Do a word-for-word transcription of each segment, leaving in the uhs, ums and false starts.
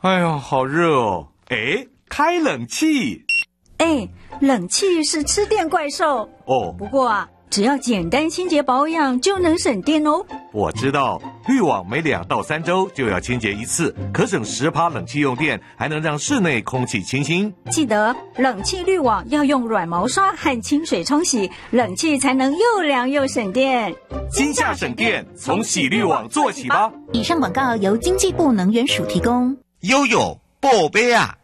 哎呀，好热哦！哎，开冷气。 哎，冷气是吃电怪兽哦。 不过啊，只要简单清洁保养就能省电哦。 我知道，滤网每两到三周就要清洁一次，可省十趴冷气用电，还能让室内空气清新。 记得冷气滤网要用软毛刷和清水冲洗，冷气才能又凉又省电。 今夏省电，从洗滤网做起吧。 以上广告由经济部能源署提供。 悠悠宝贝啊！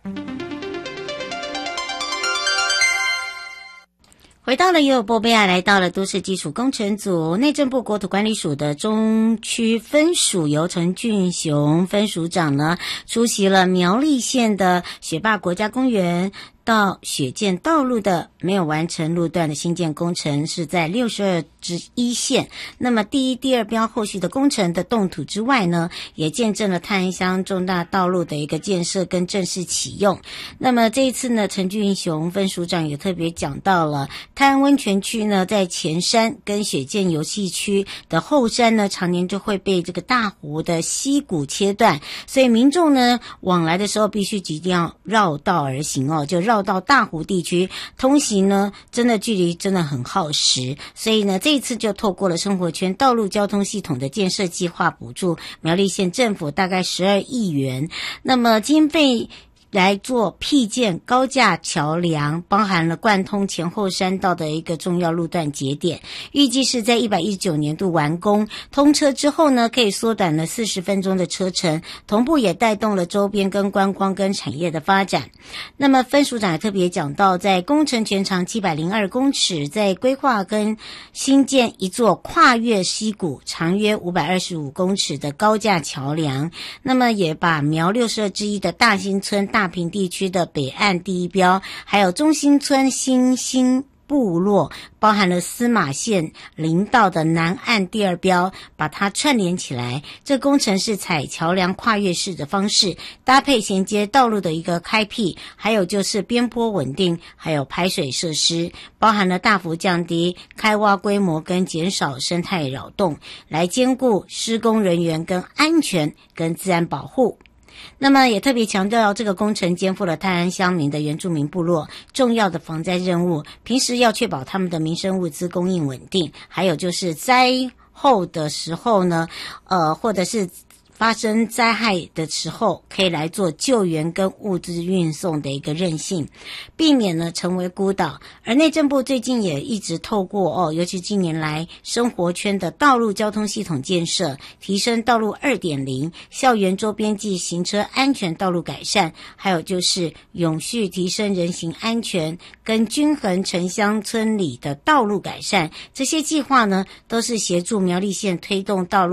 回到了悠悠波贝亚，来到了都市基础工程组，内政部国土管理署的中区分署由陈俊雄分署长呢出席了苗栗县的雪霸国家公园到雪见道路的没有完成路段的新建工程，是在六十二之一线。那么第一、第二标后续的工程的动土之外呢，也见证了泰安乡重大道路的一个建设跟正式启用。那么这一次呢，陈俊雄分署长也特别讲到了泰安温泉区呢，在前山跟雪见游戏区的后山呢，常年就会被这个大湖的溪谷切断，所以民众呢往来的时候必须一定要绕道而行哦，就绕到大湖地区通行呢，真的距离真的很耗时，所以呢，这一次就透过了生活圈道路交通系统的建设计划补助苗栗县政府大概十二亿元，那么经费来做辟建高架桥梁，包含了贯通前后山道的一个重要路段节点，预计是在一百一十九年度完工。通车之后呢，可以缩短了四十分钟的车程，同步也带动了周边跟观光跟产业的发展。那么分署长也特别讲到，在工程全长七百零二公尺，在规划跟新建一座跨越溪谷长约五百二十五公尺的高架桥梁，那么也把苗六十二之一的大兴村大坪地区的北岸第一标，还有中兴村新兴部落，包含了司马县林道的南岸第二标，把它串联起来。这工程是采桥梁跨越式的方式，搭配衔接道路的一个开辟，还有就是边坡稳定，还有排水设施，包含了大幅降低开挖规模跟减少生态扰动，来兼顾施工人员跟安全跟自然保护。那么也特别强调，这个工程肩负了泰安乡民的原住民部落重要的防灾任务，平时要确保他们的民生物资供应稳定，还有就是灾后的时候呢，呃，或者是发生灾害的时候，可以来做救援跟物资运送的一个韧性，避免呢成为孤岛。而内政部最近也一直透过哦，尤其近年来生活圈的道路交通系统建设，提升道路 二点零， 校园周边及行车安全道路改善，还有就是永续提升人行安全跟均衡城乡村里的道路改善，这些计划呢都是协助苗栗县推动道路